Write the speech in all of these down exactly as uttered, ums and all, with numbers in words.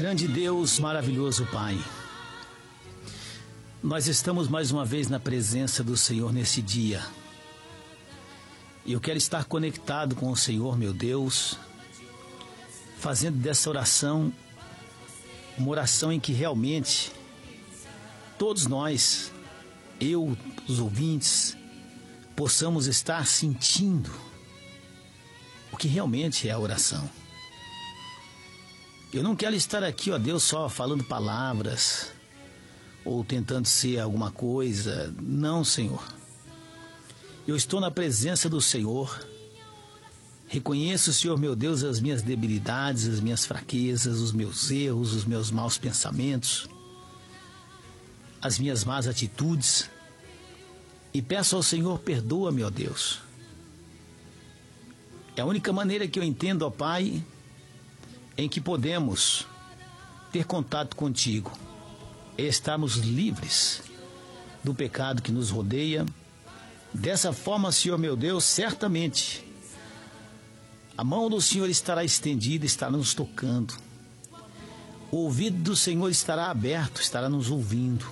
Grande Deus, maravilhoso Pai, nós estamos mais uma vez na presença do Senhor nesse dia. E eu quero estar conectado com o Senhor, meu Deus, fazendo dessa oração uma oração em que realmente todos nós, eu, os ouvintes, possamos estar sentindo o que realmente é a oração. Eu não quero estar aqui, ó Deus, só falando palavras ou tentando ser alguma coisa. Não, Senhor. Eu estou na presença do Senhor. Reconheço, Senhor meu Deus, as minhas debilidades, as minhas fraquezas, os meus erros, os meus maus pensamentos, as minhas más atitudes. E peço ao Senhor, perdoa-me, ó Deus. É a única maneira que eu entendo, ó Pai, em que podemos ter contato contigo, é estarmos livres do pecado que nos rodeia. Dessa forma, Senhor meu Deus, certamente a mão do Senhor estará estendida, estará nos tocando. O ouvido do Senhor estará aberto, estará nos ouvindo.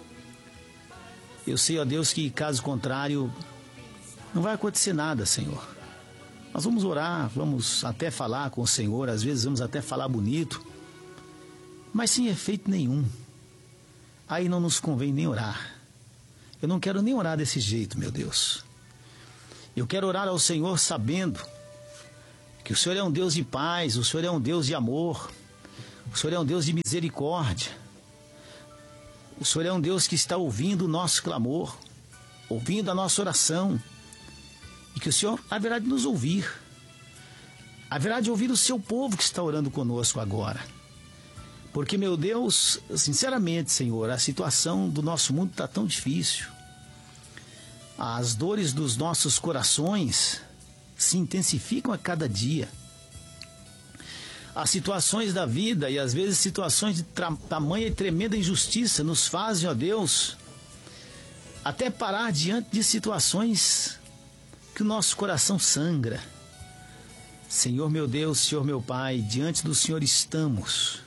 Eu sei, ó Deus, que caso contrário, não vai acontecer nada, Senhor. Nós vamos orar, vamos até falar com o Senhor, às vezes vamos até falar bonito, mas sem efeito nenhum. Aí não nos convém nem orar. Eu não quero nem orar desse jeito, meu Deus. Eu quero orar ao Senhor sabendo que o Senhor é um Deus de paz, o Senhor é um Deus de amor, o Senhor é um Deus de misericórdia. O Senhor é um Deus que está ouvindo o nosso clamor, ouvindo a nossa oração. E que o Senhor haverá de nos ouvir. Haverá de ouvir o seu povo que está orando conosco agora. Porque, meu Deus, sinceramente, Senhor, a situação do nosso mundo está tão difícil. As dores dos nossos corações se intensificam a cada dia. As situações da vida e às vezes situações de tamanha e tremenda injustiça nos fazem, ó Deus, até parar diante de situações que o nosso coração sangra. Senhor meu Deus, Senhor meu Pai, diante do Senhor estamos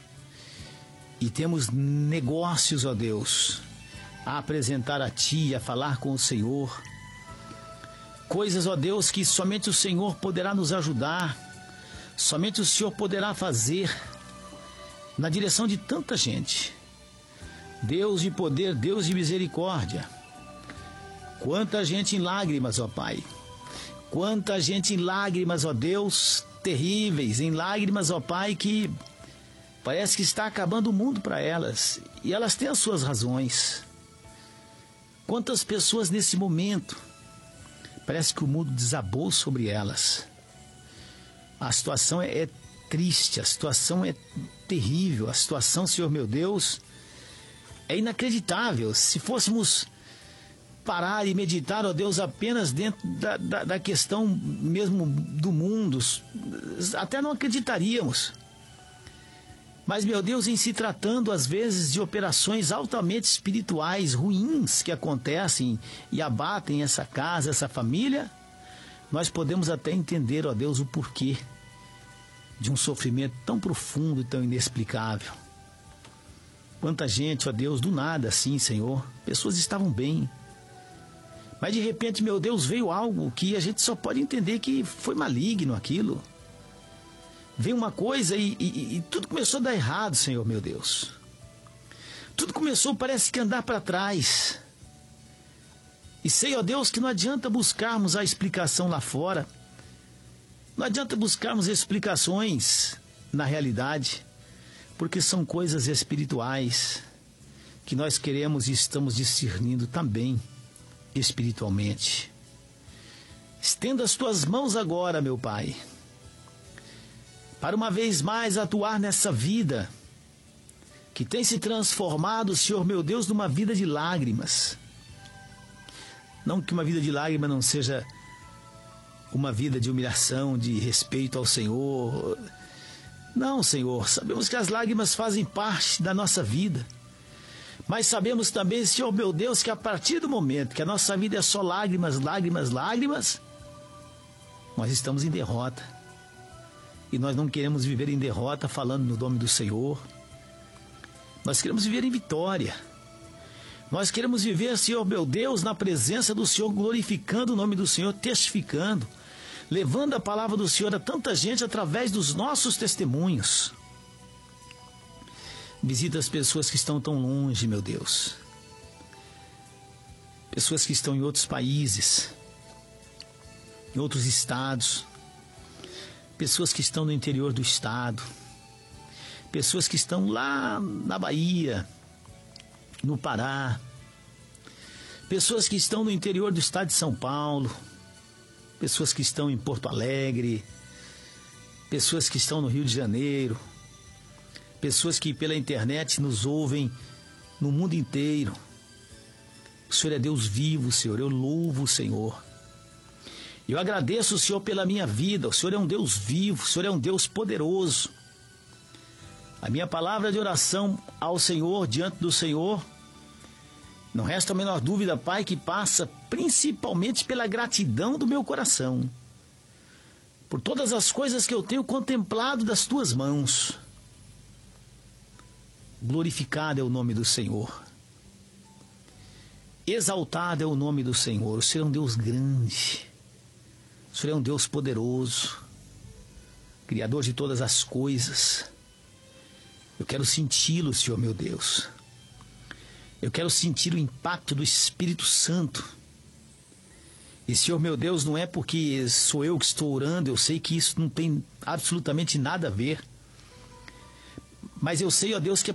e temos negócios, ó Deus, a apresentar a Ti, a falar com o Senhor. Coisas, ó Deus, que somente o Senhor poderá nos ajudar, somente o Senhor poderá fazer na direção de tanta gente. Deus de poder, Deus de misericórdia. Quanta gente em lágrimas, ó Pai. Quanta gente em lágrimas, ó Deus, terríveis, em lágrimas, ó Pai, que parece que está acabando o mundo para elas, e elas têm as suas razões. Quantas pessoas nesse momento, parece que o mundo desabou sobre elas. A situação é, é triste, a situação é terrível, a situação, Senhor meu Deus, é inacreditável. Se fôssemos parar e meditar, ó Deus, apenas dentro da, da, da questão mesmo do mundo, até não acreditaríamos. Mas, meu Deus, em se tratando às vezes de operações altamente espirituais, ruins, que acontecem e abatem essa casa, essa família, nós podemos até entender, ó Deus, o porquê de um sofrimento tão profundo e tão inexplicável. Quanta gente, ó Deus, do nada assim, Senhor, pessoas estavam bem, mas de repente, meu Deus, veio algo que a gente só pode entender que foi maligno aquilo. Veio uma coisa e, e, e tudo começou a dar errado, Senhor, meu Deus. Tudo começou, parece que andar para trás. E sei, ó Deus, que não adianta buscarmos a explicação lá fora. Não adianta buscarmos explicações na realidade, porque são coisas espirituais que nós queremos e estamos discernindo também espiritualmente. Estenda as tuas mãos agora, meu Pai, para uma vez mais atuar nessa vida que tem se transformado, Senhor meu Deus, numa vida de lágrimas. Não que uma vida de lágrimas não seja uma vida de humilhação, de respeito ao Senhor. Não, Senhor, sabemos que as lágrimas fazem parte da nossa vida. Mas sabemos também, Senhor meu Deus, que a partir do momento que a nossa vida é só lágrimas, lágrimas, lágrimas, nós estamos em derrota. E nós não queremos viver em derrota falando no nome do Senhor. Nós queremos viver em vitória. Nós queremos viver, Senhor meu Deus, na presença do Senhor, glorificando o nome do Senhor, testificando, levando a palavra do Senhor a tanta gente através dos nossos testemunhos. Visita as pessoas que estão tão longe, meu Deus. Pessoas que estão em outros países, em outros estados. Pessoas que estão no interior do estado. Pessoas que estão lá na Bahia, no Pará. Pessoas que estão no interior do estado de São Paulo. Pessoas que estão em Porto Alegre. Pessoas que estão no Rio de Janeiro. Pessoas que pela internet nos ouvem no mundo inteiro. O Senhor é Deus vivo, Senhor. Eu louvo o Senhor. Eu agradeço o Senhor pela minha vida. O Senhor é um Deus vivo. O Senhor é um Deus poderoso. A minha palavra de oração ao Senhor, diante do Senhor, não resta a menor dúvida, Pai, que passa principalmente pela gratidão do meu coração. Por todas as coisas que eu tenho contemplado das Tuas mãos. Glorificado é o nome do Senhor. Exaltado é o nome do Senhor. O Senhor é um Deus grande. O Senhor é um Deus poderoso. Criador de todas as coisas. Eu quero senti-lo, Senhor meu Deus. Eu quero sentir o impacto do Espírito Santo. E, Senhor meu Deus, não é porque sou eu que estou orando, eu sei que isso não tem absolutamente nada a ver. Mas eu sei, ó Deus, que